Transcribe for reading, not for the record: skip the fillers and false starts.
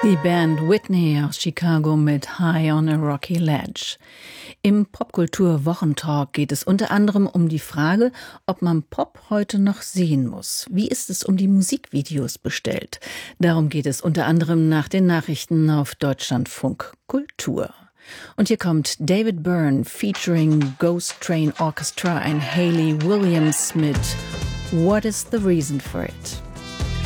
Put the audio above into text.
Die Band Whitney aus Chicago mit High on a Rocky Ledge. Im Popkultur-Wochentalk geht es unter anderem um die Frage, ob man Pop heute noch sehen muss. Wie ist es um die Musikvideos bestellt? Darum geht es unter anderem nach den Nachrichten auf Deutschlandfunk Kultur. Und hier kommt David Byrne featuring Ghost Train Orchestra und Hayley Williams mit What is the Reason for It?